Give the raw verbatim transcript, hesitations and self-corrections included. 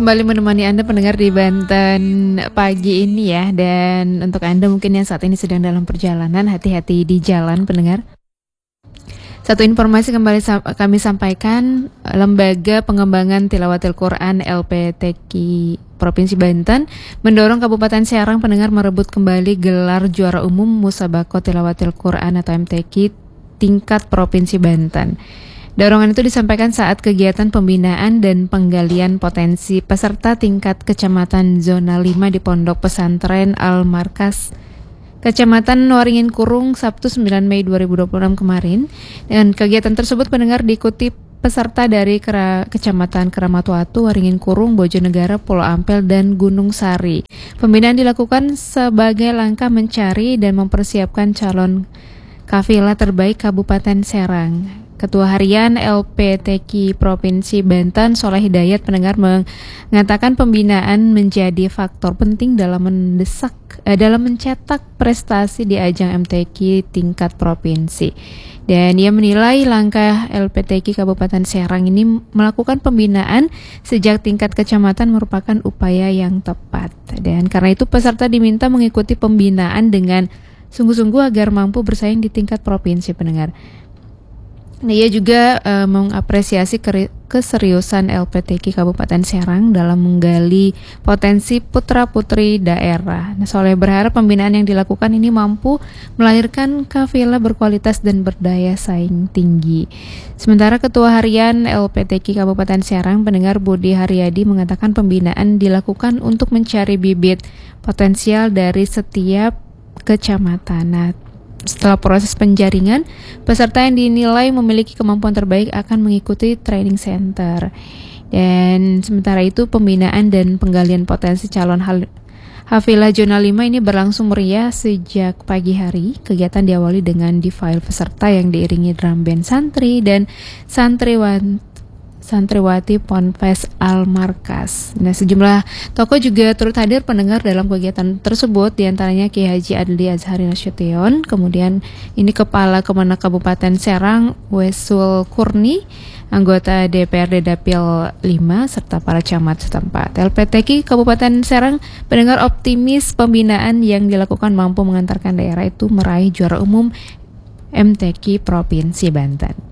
kembali menemani Anda pendengar di Banten pagi ini ya. Dan untuk Anda mungkin yang saat ini sedang dalam perjalanan, hati-hati di jalan pendengar. Satu informasi kembali sa- kami sampaikan, Lembaga Pengembangan Tilawatil Quran L P T Q Provinsi Banten mendorong Kabupaten Serang pendengar merebut kembali gelar juara umum Musabaqah Tilawatil Quran atau M T Q tingkat Provinsi Banten. Dorongan itu disampaikan saat kegiatan pembinaan dan penggalian potensi peserta tingkat Kecamatan Zona lima di Pondok Pesantren Al-Markas, Kecamatan Waringin Kurung, Sabtu sembilan Mei dua ribu dua puluh enam kemarin. Dan kegiatan tersebut pendengar diikuti peserta dari Kera, Kecamatan Keramatwatu, Waringin Kurung, Bojonegara, Pulau Ampel, dan Gunung Sari. Pembinaan dilakukan sebagai langkah mencari dan mempersiapkan calon kafilah terbaik Kabupaten Serang. Ketua Harian L P T Q Provinsi Banten, Soleh Hidayat pendengar mengatakan pembinaan menjadi faktor penting dalam mendesak eh, dalam mencetak prestasi di ajang M T Q tingkat provinsi. Dan ia menilai langkah L P T Q Kabupaten Serang ini melakukan pembinaan sejak tingkat kecamatan merupakan upaya yang tepat. Dan karena itu peserta diminta mengikuti pembinaan dengan sungguh-sungguh agar mampu bersaing di tingkat provinsi pendengar. Nah, ia juga uh, mengapresiasi keri- keseriusan L P T Q Kabupaten Serang dalam menggali potensi putra-putri daerah. Nah, Soleh berharap pembinaan yang dilakukan ini mampu melahirkan kafilah berkualitas dan berdaya saing tinggi. Sementara Ketua Harian L P T Q Kabupaten Serang, pendengar Budi Haryadi mengatakan pembinaan dilakukan untuk mencari bibit potensial dari setiap kecamatan. Nah, setelah proses penjaringan, peserta yang dinilai memiliki kemampuan terbaik akan mengikuti training center. Dan sementara itu pembinaan dan penggalian potensi calon hal- hafilah Zona lima ini berlangsung meriah sejak pagi hari. Kegiatan diawali dengan defile peserta yang diiringi drum band santri dan santriwan Santriwati Ponpes Al-Markas. Nah, sejumlah tokoh juga turut hadir pendengar dalam kegiatan tersebut, diantaranya Kiai Haji Adli Azhari Nasution, kemudian ini Kepala Kemenak Kabupaten Serang Wesul Kurni, anggota D P R D Dapil lima, serta para camat setempat. L P T Q Kabupaten Serang pendengar optimis pembinaan yang dilakukan mampu mengantarkan daerah itu meraih juara umum M T Q Provinsi Banten.